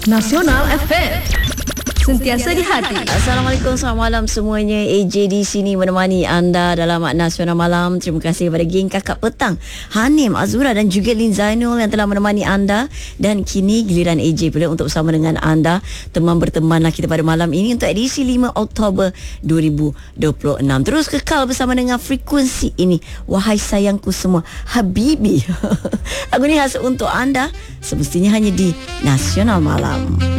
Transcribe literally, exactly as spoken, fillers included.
Nasional F M, sentiasa di hati. Assalamualaikum, selamat malam semuanya. A J di sini menemani anda dalam Nasional Malam. Terima kasih kepada geng Kakak Petang, Hanim, Azura dan juga Lin Zainul yang telah menemani anda. Dan kini giliran A J pula untuk bersama dengan anda. Teman bertemanlah kita pada malam ini untuk edisi lima Oktober dua ribu dua puluh enam. Terus kekal bersama dengan frekuensi ini. Wahai sayangku semua, Habibi. Lagu ni khas untuk anda, semestinya hanya di Nasional Malam.